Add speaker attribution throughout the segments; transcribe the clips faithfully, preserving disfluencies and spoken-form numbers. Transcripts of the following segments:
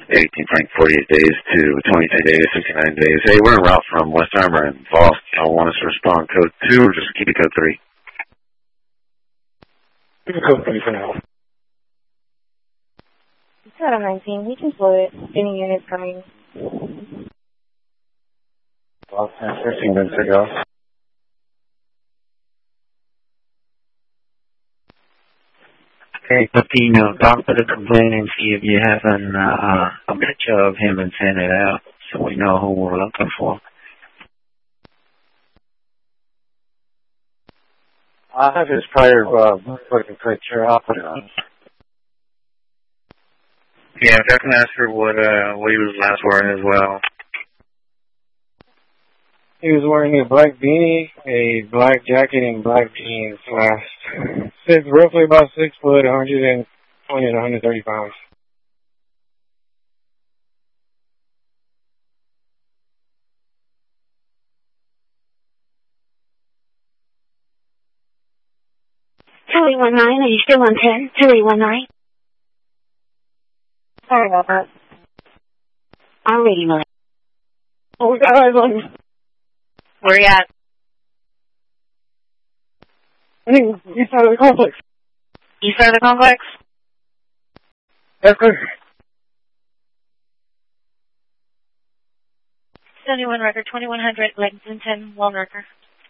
Speaker 1: eighteen Frank, forty-eight days to twenty-two days, sixty-nine days. Hey, we're en route from West Armor and Falls. Y'all want us to respond code two or just keep it code three?
Speaker 2: Keep it code three for now.
Speaker 3: Shadow nineteen, we can float it. Any units coming?
Speaker 2: Well, fifteen minutes ago.
Speaker 4: Okay, Pepino, talk to the complaint and see if you have an, uh, a picture of him and send it out so we know who we're looking for.
Speaker 2: I have his prior uh, booking picture. I'll put it on.
Speaker 4: Yeah, if I can ask her what, uh, what he was last wearing as well.
Speaker 2: He was wearing a black beanie, a black jacket, and black jeans last. Six, roughly about six foot, one hundred twenty to one hundred thirty pounds.
Speaker 5: Tilly one nine, are you still on ten? Tilly one nine.
Speaker 3: Sorry about that.
Speaker 5: I'm ready, Mike.
Speaker 3: Oh, we got eyes on you.
Speaker 5: Where you at?
Speaker 3: I think east side of the complex.
Speaker 5: East side of the complex?
Speaker 3: That's good.
Speaker 5: seventy-one record, twenty-one hundred, Lexington, Lone Worker.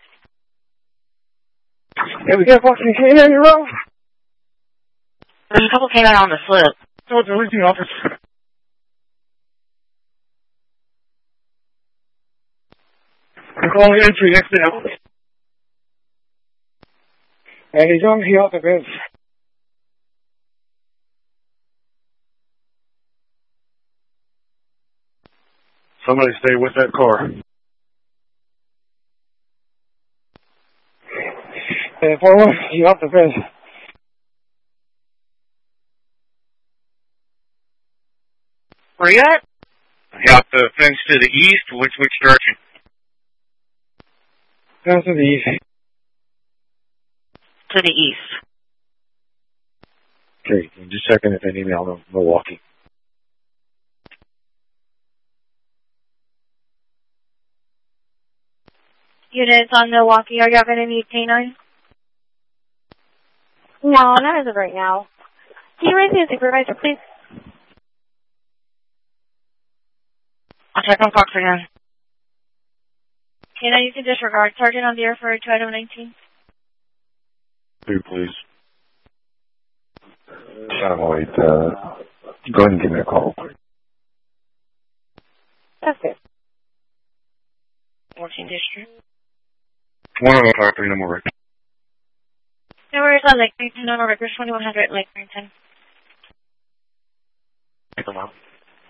Speaker 3: Hey, we got fucking K nine in row.
Speaker 5: There's a couple K nine on the slip.
Speaker 3: So it's a leasing office. I'm calling entry next to him. And he's on the off the bench.
Speaker 2: Somebody stay with that car.
Speaker 3: Hey, four one, he's off the bench.
Speaker 5: Where you at?
Speaker 4: Got the fence to the east. Which which direction?
Speaker 3: Down to the east.
Speaker 5: To the east.
Speaker 2: Okay, I'm just checking if they email them Milwaukee.
Speaker 5: Units on Milwaukee, are y'all going to need K nine?
Speaker 3: No, not as of right now.
Speaker 5: Can you raise me a supervisor, please? I'll check on Fox again. K nine, you can disregard. Sergeant on the air for two item nineteen.
Speaker 2: Two, please. John White, uh, go ahead and give me a call.
Speaker 3: That's it.
Speaker 5: fourteen District.
Speaker 2: One of them, car, three, no more records.
Speaker 5: No worries on Lake Greenton, no more records, twenty-one hundred Lake Greenton.
Speaker 2: Come on.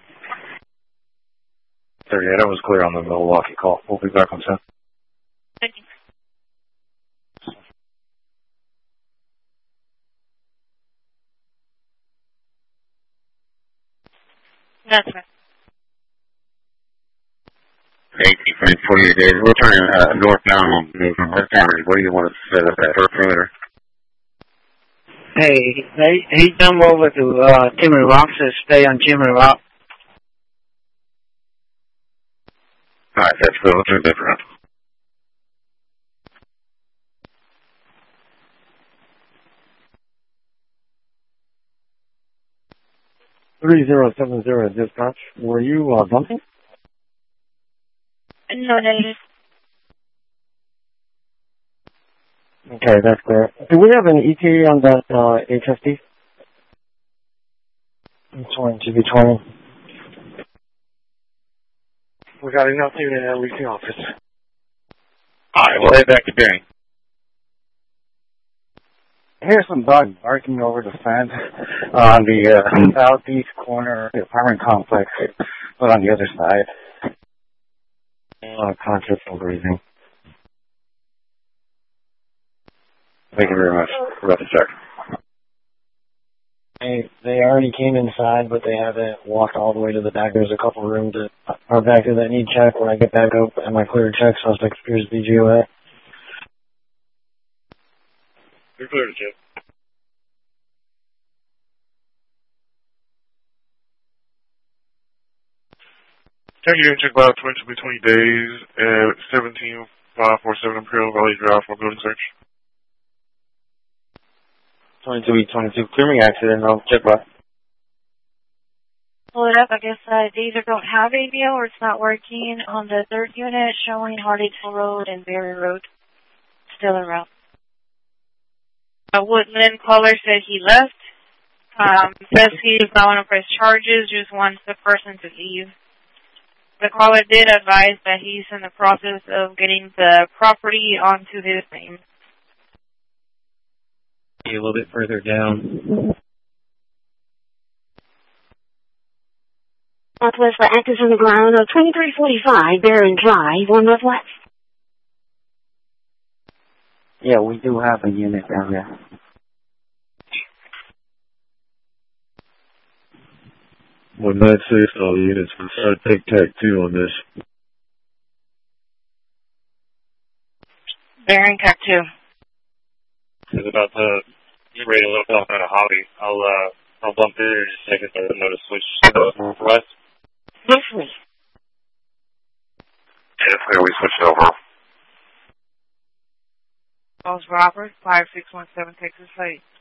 Speaker 2: thirty-eight, I was clear on the Milwaukee call. We'll be back on set.
Speaker 5: Thank you. That's right.
Speaker 1: eighteen Frank, forty-eight days. We're turning uh, northbound on from West Armor. What do you want us to set up at for perimeter?
Speaker 4: Hey, he, he jumped over to uh, Timmy Rock, so stay on Timmy Rock.
Speaker 1: All right, that's cool. Let's turn that around.
Speaker 2: three zero seven zero dispatch. Were you uh, bumping?
Speaker 5: No, negative.
Speaker 2: Okay, that's clear. Do we have an E T A on that uh, H S D? twenty, G B twenty. We got enough here in our leasing office.
Speaker 1: All right, we'll head back to Bering.
Speaker 2: Here's some dog barking over the fence on the uh, southeast corner of the apartment complex, but on the other side. Uh, conscious and breathing.
Speaker 1: Thank you very much. We're about to check.
Speaker 2: They, they already came inside, but they haven't walked all the way to the back. There's a couple rooms that are back there that need check. When I get back up and my clear check, suspect appears to be G O A.
Speaker 1: You're clear to check.
Speaker 6: Thank you. Check about twenty to twenty days at seventeen five four seven Imperial Valley Drive for building search.
Speaker 2: twenty-two E twenty-two, clear me accident, I'll check by.
Speaker 5: Pull it up. I guess uh, they either don't have A B O or it's not working on the third unit showing Hardingsville Road and Berry Road. Still en route. A Woodland caller said he left. Um, says he is not going to press charges, just wants the person to leave. The caller did advise that he's in the process of getting the property onto his name.
Speaker 4: A little bit further down.
Speaker 7: Northwest for actors on the ground of twenty-three forty-five Barron Drive, one Northwest.
Speaker 2: Yeah, we do have a unit down there.
Speaker 8: When nine six, all the units will start take tac two on this.
Speaker 5: Barron Cat two.
Speaker 9: Is about to get ready to look off at a hobby. I'll uh I'll bump through here in just a second so I know to switch to the northwest.
Speaker 7: Definitely.
Speaker 1: Yeah, it's clear we switched over.
Speaker 5: Calls Robert, five six one seven Texas Lake.